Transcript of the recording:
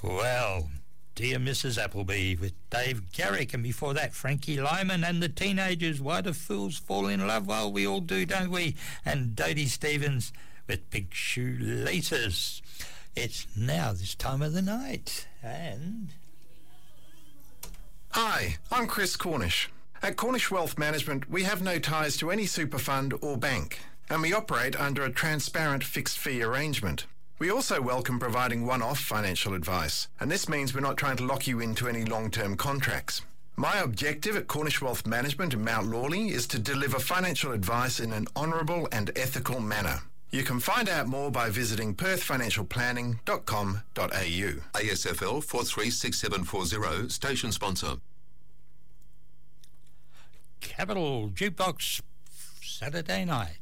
Well, Dear Mrs. Appleby with Dave Garrick, and before that Frankie Lyman and the Teenagers, Why Do Fools Fall in Love? Well, we all do, don't we? And Dodie Stevens with Big Shoelaces. It's now this time of the night, and... Hi, I'm Chris Cornish. At Cornish Wealth Management, we have no ties to any super fund or bank, and we operate under a transparent fixed fee arrangement. We also welcome providing one-off financial advice, and this means we're not trying to lock you into any long-term contracts. My objective at Cornish Wealth Management in Mount Lawley is to deliver financial advice in an honourable and ethical manner. You can find out more by visiting perthfinancialplanning.com.au. ASFL 436740, station sponsor. Capital Jukebox Saturday night.